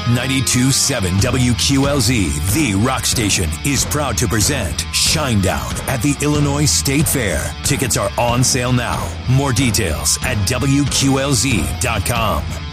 92.7 WQLZ, the rock station, is proud to present Shinedown at the Illinois State Fair. Tickets are on sale now. More details at WQLZ.com.